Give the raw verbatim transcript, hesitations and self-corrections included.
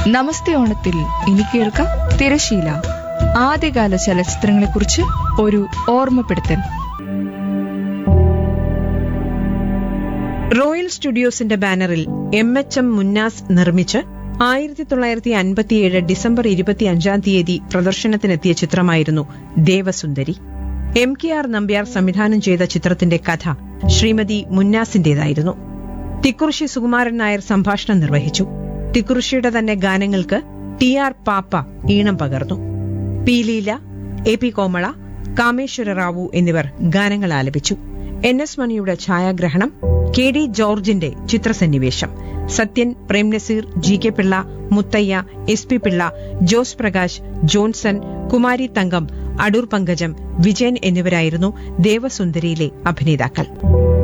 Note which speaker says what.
Speaker 1: നമസ്തേ ഓണത്തിൽ ഇനി കേൾക്കാം തിരശീല, ആദ്യകാല ചലച്ചിത്രങ്ങളെക്കുറിച്ച് ഒരു ഓർമ്മപ്പെടുത്തൽ.
Speaker 2: റോയൽ സ്റ്റുഡിയോസിന്റെ ബാനറിൽ എം എച്ച് എം മുന്നാസ് നിർമ്മിച്ച് ആയിരത്തി തൊള്ളായിരത്തി അൻപത്തിയേഴ് ഡിസംബർ ഇരുപത്തിയഞ്ചാം തീയതി പ്രദർശനത്തിനെത്തിയ ചിത്രമായിരുന്നു Devasundari. M K R Nambiar സംവിധാനം ചെയ്ത ചിത്രത്തിന്റെ കഥ ശ്രീമതി മുന്നാസിന്റേതായിരുന്നു. തിക്കുറിശ്ശി സുകുമാരൻ നായർ സംഭാഷണം നിർവഹിച്ചു. തിക്കുറിശ്ശിയുടെ തന്നെ ഗാനങ്ങൾക്ക് ടി ആർ പാപ്പ ഈണം പകർന്നു. പി ലീല, എ പി കോമള, കാമേശ്വര റാവു എന്നിവർ ഗാനങ്ങൾ ആലപിച്ചു. എൻ എസ് മണിയുടെ ഛായാഗ്രഹണം, കെ ഡി ജോർജിന്റെ ചിത്രസന്നിവേശം, Sathyan, Prem Naseer, G K Pillai, Muthaiah, S P Pillai, Jose Prakash, Johnson, Kumari തങ്കം, അടൂർ പങ്കജം, വിജയൻ എന്നിവരായിരുന്നു ദേവസുന്ദരിയിലെ അഭിനേതാക്കൾ.